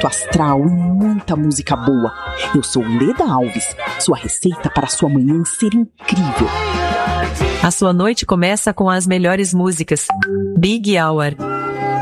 alto astral e muita música boa. Eu sou Leda Alves, sua receita para sua manhã ser incrível. A sua noite começa com as melhores músicas. Big Hour.